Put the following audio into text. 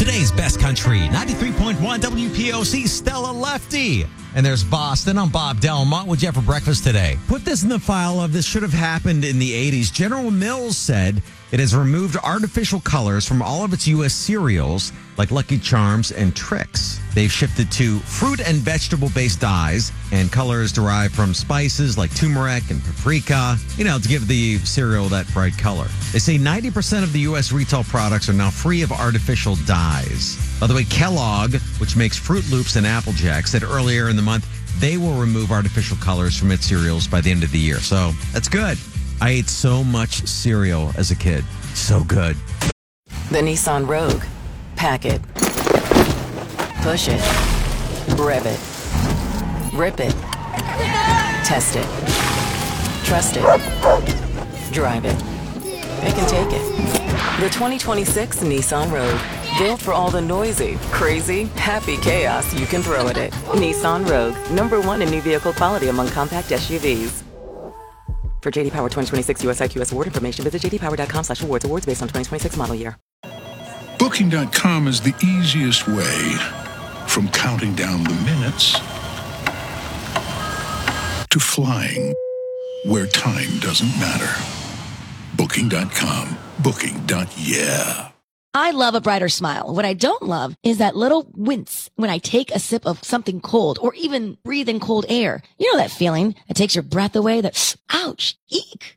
Today's Best Country, 93.1 WPOC, Stella Lefty. And there's Boston. I'm Bob Delmont. What'd you have for breakfast today? Put this in the file of this should have happened in the 80s. General Mills said it has removed artificial colors from all of its U.S. cereals, like Lucky Charms and Trix. They've shifted to fruit and vegetable-based dyes and colors derived from spices like turmeric and paprika, to give the cereal that bright color. They say 90% of the U.S. retail products are now free of artificial dyes. By the way, Kellogg, which makes Fruit Loops and Apple Jacks, said earlier in the month they will remove artificial colors from its cereals by the end of the year. So that's good. I ate so much cereal as a kid. So good. The Nissan Rogue. Pack it. Push it. Rev it. Rip it. Test it. Trust it. Drive it. It can take it. The 2026 Nissan Rogue. Built for all the noisy, crazy, happy chaos you can throw at it. Nissan Rogue. #1 in new vehicle quality among compact SUVs. For JD Power 2026 US IQS award information, visit jdpower.com/awards. Awards based on 2026 model year. Booking.com is the easiest way from counting down the minutes to flying where time doesn't matter. Booking.com. Booking.yeah. I love a brighter smile. What I don't love is that little wince when I take a sip of something cold or even breathe in cold air. You know that feeling that takes your breath away, that ouch, eek.